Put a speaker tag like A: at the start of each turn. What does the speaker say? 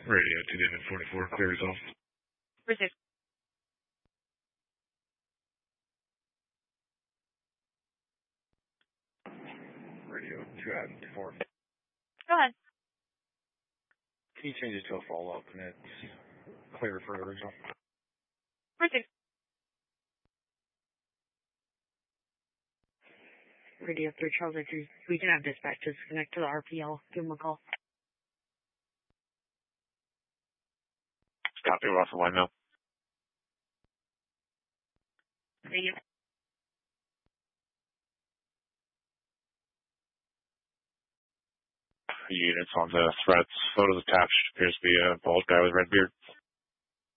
A: Radio 2 David 44, clear yourself.
B: Received.
A: Radio 2 Adam 4.
B: Go ahead.
A: Can you change it to a follow-up and it's clear for the original?
B: Received.
C: Radio 3 Charles Richards. We can have dispatches connect to the RPL. Give them a call.
A: Copy, Russell, I know.
C: Thank you.
A: Units on the threats. Photos attached. Appears to be a bald guy with red beard.